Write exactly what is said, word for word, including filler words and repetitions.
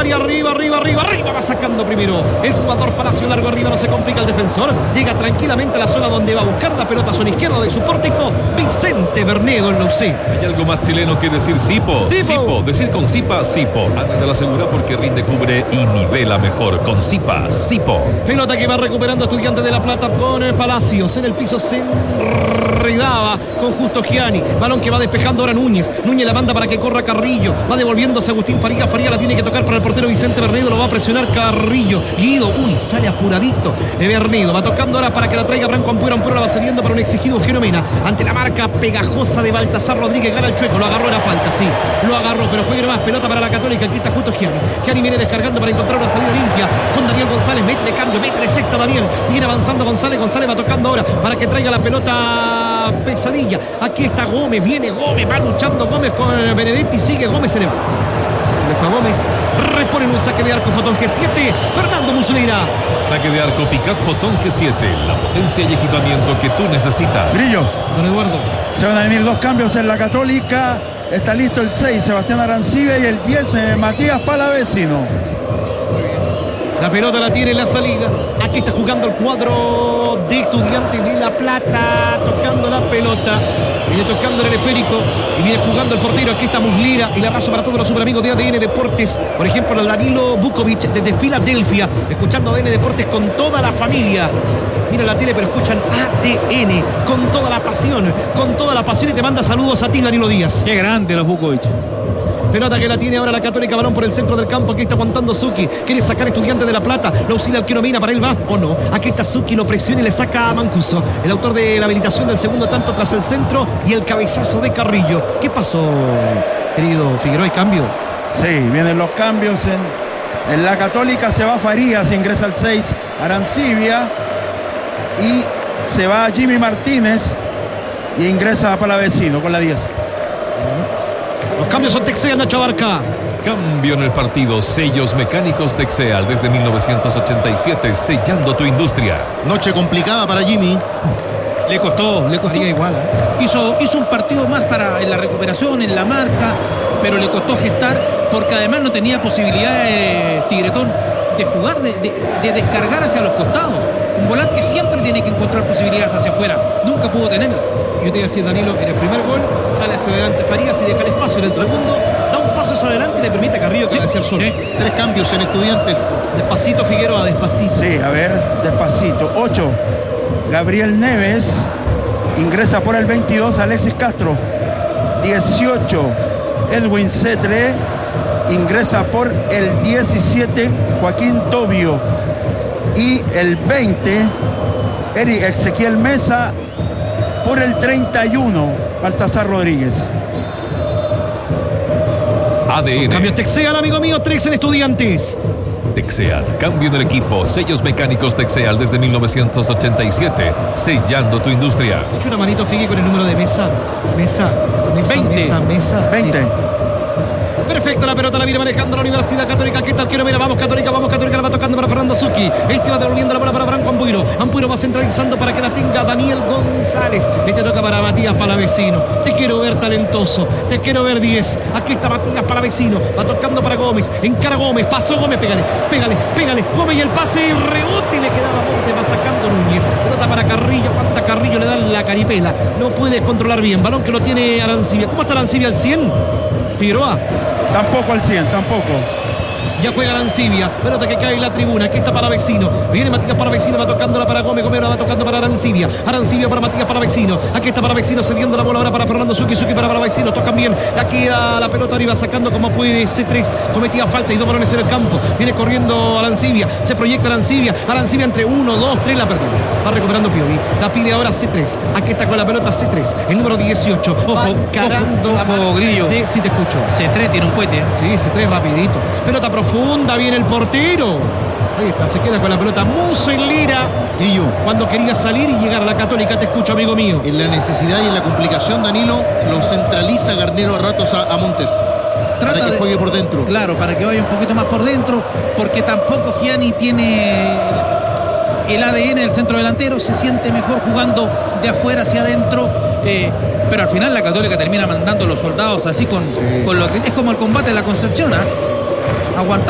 área, arriba, arriba, arriba, arriba, va sacando primero el jugador Palacio, largo arriba, no se complica el defensor, llega tranquilamente a la zona donde va a buscar la pelota, zona izquierda de su pórtico, Vicente Bernedo en la U C. Hay algo más chileno que decir Sipo, Sipo, Sipo, decir con Sipa, Sipo, anda de la segura porque rinde, cubre y nivela mejor, con Sipa, Sipo. Pelota que va recuperando Estudiantes de La Plata con el Palacios, en el piso se enredaba con Justo Gianni, balón que va despejando ahora Núñez, Núñez la manda para que corra Carrillo, va devolviéndose Agustín Faría, Faría la tiene que tocar para el portero Vicente Bernedo, lo va a presionar Carrillo, Guido, uy, sale apuradito de Bernedo, va tocando ahora para que la traiga Branco Ampuero, Ampuero la va saliendo para un exigido Genomena, ante la marca pegajosa de Baltasar Rodríguez, gana el Chueco, lo agarró, era falta, sí, lo agarró, pero juegue más, pelota para la Católica, aquí está Justo Gianni, Gianni viene descargando para encontrar una salida limpia, con Daniel González, mete de cambio, mete de secta Daniel, viene avanzando González, González va tocando ahora para que traiga la pelota Pesadilla, aquí está Gómez, viene Gómez, va luchando Gómez con Benedetti, sigue Gómez, se le va. Le fue a Gómez, reponen un saque de arco Fotón G siete, Fernando Muslera. Saque de arco Picat Fotón G siete, la potencia y equipamiento que tú necesitas. Grillo. Don Eduardo. Se van a venir dos cambios en la Católica. Está listo el seis, Sebastián Arancibia, y el diez, eh, Matías Palavecino. La pelota la tiene en la salida. Aquí está jugando el cuadro de Estudiantes de La Plata, tocando la pelota, viene tocando el esférico y viene jugando el portero. Aquí está Muslera y la abrazo para todos los super amigos de A D N Deportes, por ejemplo el Danilo Vukovic desde Filadelfia, escuchando A D N Deportes con toda la familia. Mira la tele pero escuchan A D N con toda la pasión, con toda la pasión, y te manda saludos a ti, Danilo Díaz. Qué grande los Vukovic. Pelota que la tiene ahora la Católica, balón por el centro del campo. Aquí está aguantando Zucchi, quiere sacar Estudiantes de La Plata, lo auxilia el Quinomina, para él va o no. Aquí está Zucchi, lo presiona y le saca a Mancuso, el autor de la habilitación del segundo tanto tras el centro y el cabezazo de Carrillo. ¿Qué pasó, querido Figueroa? ¿Hay cambio? Sí, vienen los cambios en, en la Católica. Se va Farías, ingresa al seis Arancibia, y se va Jimmy Martínez y ingresa a Palavecino con la diez. Los cambios son Texeal, Nacho Abarca. Cambio en el partido, sellos mecánicos Texeal desde mil novecientos ochenta y siete, sellando tu industria. Noche complicada para Jimmy. Le costó, le costó. Igual, ¿eh? Hizo, hizo un partido más para en la recuperación, en la marca, pero le costó gestar porque además no tenía posibilidad de Tigretón de jugar, de, de, de descargar hacia los costados. Un volante que siempre tiene que encontrar posibilidades hacia afuera. Nunca pudo tenerlas. Yo te iba a decir, Danilo, en el primer gol sale hacia adelante Farías y deja el espacio. En el segundo da un paso hacia adelante y le permite a Carrillo que Sí, hacia el sol. sí. Tres cambios en Estudiantes. Despacito Figueroa, despacito. Sí, a ver, despacito. ocho, Gabriel Neves, ingresa por el veintidós Alexis Castro. dieciocho, Edwin Cetre, ingresa por el diecisiete Joaquín Tobio. Y el veinte, Eric Ezequiel Mesa, por el treinta y uno, Baltasar Rodríguez. A D N. Cambios Texeal, amigo mío, tres en Estudiantes. Texeal, cambio en el equipo, sellos mecánicos Texeal desde mil novecientos ochenta y siete, sellando tu industria. Echa una manito, Figue, con el número de Mesa. Mesa, Mesa, veinte. Mesa, Mesa. veinte. Perfecto, la pelota la viene manejando la Universidad Católica. ¿Qué tal? Quiero ver, vamos Católica, vamos Católica, la va tocando para Fernando Zucchi. Este va devolviendo la bola para Branco Ampuero. Ampuero va centralizando para que la tenga Daniel González. Este toca para Matías Palavecino. Te quiero ver talentoso, te quiero ver diez. Aquí está Matías Palavecino, va tocando para Gómez. Encara Gómez, pasó Gómez, pégale, pégale, pégale. Gómez y el pase, el rebote y le quedaba Monte, va sacando Núñez. Pelota para Carrillo, cuánta Carrillo le da la caripela. No puede controlar bien, balón que lo tiene Arancibia. ¿Cómo está Arancibia al cien? Figueroa. Tampoco al cien, tampoco. Ya juega Arancibia, pelota que cae en la tribuna. Aquí está Palavecino, viene Matías Palavecino, va tocándola para Gómez, Gómez la va tocando para Arancibia, Arancibia para Matías Palavecino. Aquí está Palavecino cediendo la bola ahora para Fernando Zucchi, Zucchi para Palavecino, tocan bien. Aquí a la pelota arriba sacando como puede C tres, cometía falta y dos balones en el campo. Viene corriendo Arancibia, se proyecta Arancibia, Arancibia entre uno, dos, tres, la perdió. Va recuperando Piovi, la pide ahora C tres. Aquí está con la pelota C tres, el número dieciocho. Va Ojo, encarando ojo, la ojo, marca Grillo. de, si te escucho. C tres tiene un puente. Sí, C tres rapidito. Pelota profunda, viene el portero. Ahí está, se queda con la pelota Muslera. Grillo, Cuando quería salir y llegar a la Católica, te escucho, amigo mío. en la necesidad y en la complicación, Danilo lo centraliza Garnero a ratos a, a Montes. Trata para que de- juegue por dentro. Claro, para que vaya un poquito más por dentro, porque tampoco Gianni tiene el A D N del centro delantero, se siente mejor jugando de afuera hacia adentro, eh, pero al final la Católica termina mandando a los soldados así con, Sí. con lo que es como el combate de la Concepción, ¿ah? Aguantando